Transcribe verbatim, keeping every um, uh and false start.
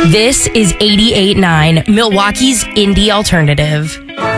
This is eighty-eight point nine, Milwaukee's Indie Alternative.